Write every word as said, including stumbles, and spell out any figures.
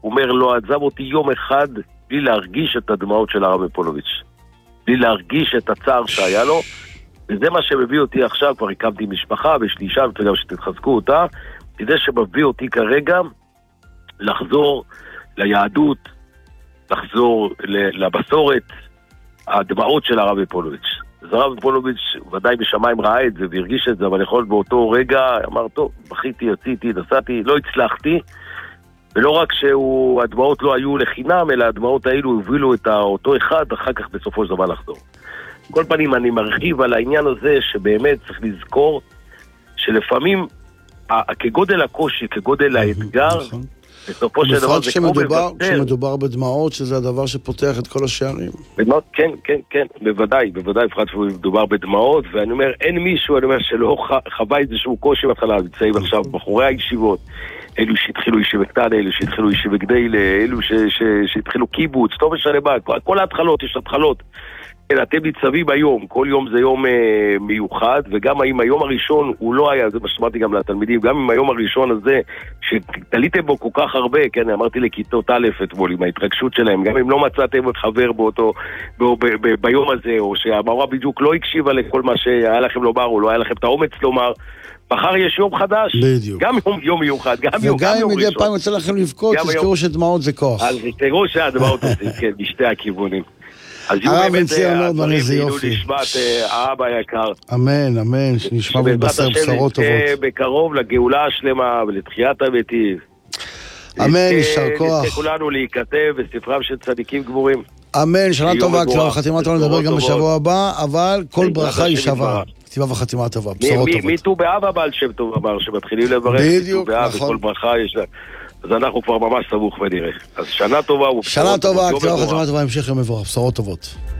הוא אומר, לא עזב אותי יום אחד בלי להרגיש את הדמעות של הרב פולוביץ', בלי להרגיש את הצער שהיה לו, וזה מה שמביא אותי עכשיו, כבר הקמתי משפחה, ויש לי אישה, וגם שתתחזקו אותה, כדי שמביא אותי כרגע לחזור ליהדות, לחזור לבסורת, הדמעות של הרב פולוביץ'. אז הרב פולוביץ' ודאי בשמיים ראה את זה והרגיש את זה, אבל יכול באותו רגע, אמר, טוב, בכיתי, יציתי, נסעתי, לא הצלחתי, ולא רק שהדמעות לא היו לחינם, אלא הדמעות האלו הובילו את אותו אחד, אחר כך בסופו של דבר לחזור. כל פנים אני מרחיב על העניין הזה, שבאמת צריך לזכור, שלפעמים, כגודל הקושי, כגודל האתגר, בסופו של דבר זה כמו מבטל. כשמדובר בדמעות, שזה הדבר שפותח את כל השערים. בדמעות, כן, כן, כן, בוודאי, בוודאי, בפרט שמדובר בדמעות, ואני אומר, אין מישהו, אני אומר, שלא חווה איזשהו קושי בהתחלה, נמצאים עכשיו בחורי הישיבות, אלו שהתחילו ישיבת קטנה, אלו שהתחילו ישיבת גדיילה, אלו שהתחילו קיבוץ, טוב משנה בה, כל ההתחלות, יש התחלות. אתם ניצבים היום, כל יום זה יום אה, מיוחד, וגם אם היום הראשון הוא לא היה, זה מה שאמרתי גם לתלמידים, גם אם היום הראשון הזה, שתליתם בו כל כך הרבה, כן, אמרתי לכיתות א' אתמול, עם ההתרגשות שלהם, גם אם לא מצאתם חבר באותו, ב, ב, ב, ביום הזה, או שהמורה בדיוק לא הקשיבה לכל מה שהיה לכם לומר, או לא היה לכם את האומץ לומר, מחר יש יום חדש, בדיוק. גם יום, יום מיוחד, גם יום, וגם גם יום אם מדי ראשון. פעם יוצא לכם לבכות, תזכרו שדמעות זה כוח. אז תזכרו שהדמעות עושים, כן, בשתי הכיוונים. הרב בן ציון נורדמן, איזה יופי. נשמת האבא היקר. אמן, אמן, שנשמע בבשר בשורות טובות. בקרוב לגאולה השלמה ולתחיית המתים. אמן, יישר כוח. נצא כולנו להיכתב בספרם של צדיקים גמורים. אמן, שנה טובה, כתיבה וחתימה טובה, נדבר גם בשבוע הבא, אבל כל ברכה היא שווה. כתיבה וחתימה טובה, בשורות טובות. מי ט"ו באב הבעל שם טוב אמר, שמתחילים לברך, בדיוק, נכון. וכל ברכה יש לה. אז אנחנו כבר ממש סמוך ונראה. אז שנה טובה. שנה טובה, כתיבה וחתימה טובה, המשך יום מבורך, בשורות טובות.